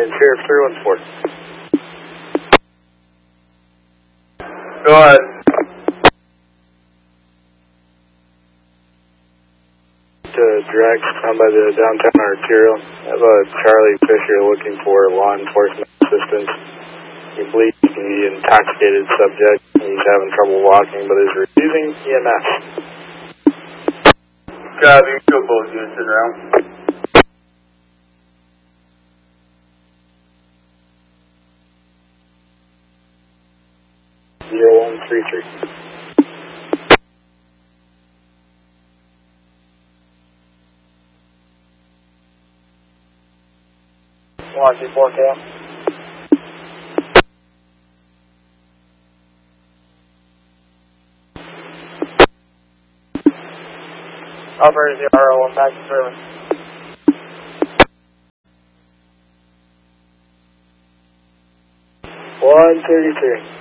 And Sheriff 314. Go ahead. To direct down by the downtown arterial. I have a Charlie Fisher looking for law enforcement assistance. He believes he can be an intoxicated subject. He's having trouble walking, but is refusing EMS. Copy, kill both units in round. 0133. Watching 4K. Operator 0, back to service. 133.